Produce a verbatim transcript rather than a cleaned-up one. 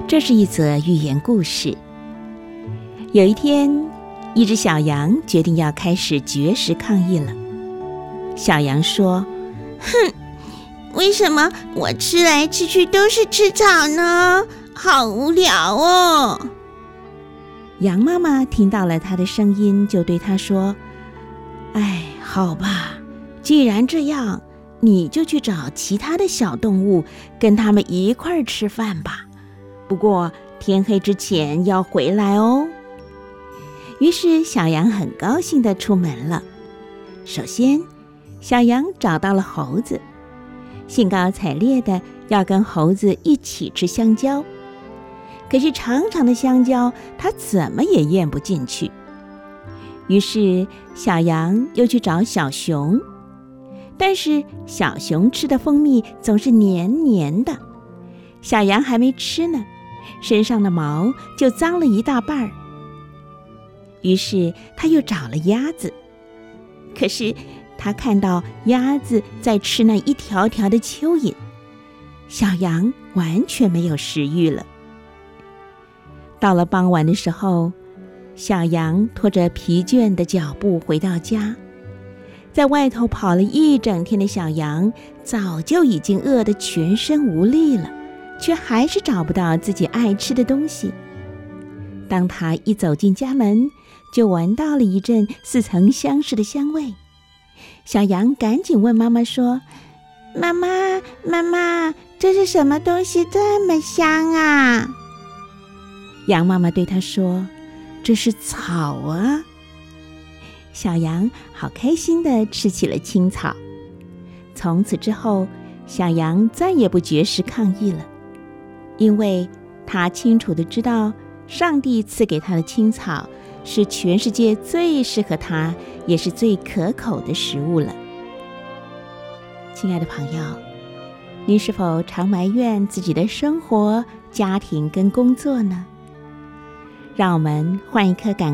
这是一则寓言故事。有一天，一只小羊决定要开始绝食抗议了。小羊说： 哼，为什么我吃来吃去都是吃草呢？好无聊哦。 羊妈妈听到了他的声音，就对他说：哎，好吧，既然这样，你就去找其他的小动物，跟他们一块儿吃饭吧。不过天黑之前要回来哦。于是小羊很高兴地出门了。首先，小羊找到了猴子，兴高采烈地要跟猴子一起吃香蕉。可是长长的香蕉，它怎么也咽不进去。于是小羊又去找小熊，但是小熊吃的蜂蜜总是黏黏的，小羊还没吃呢，身上的毛就脏了一大半儿。于是他又找了鸭子，可是他看到鸭子在吃那一条条的蚯蚓，小羊完全没有食欲了。到了傍晚的时候，小羊拖着疲倦的脚步回到家。在外头跑了一整天的小羊，早就已经饿得全身无力了，却还是找不到自己爱吃的东西。当他一走进家门，就闻到了一阵似曾相识的香味。小羊赶紧问妈妈说：妈妈，妈妈，这是什么东西这么香啊？羊妈妈对他说：这是草啊。小羊好开心地吃起了青草。从此之后，小羊再也不绝食抗议了，因为他清楚地知道，上帝赐给他的青草是全世界最适合他，也是最可口的食物了。亲爱的朋友，你是否常埋怨自己的生活、家庭跟工作呢？让我们换一颗感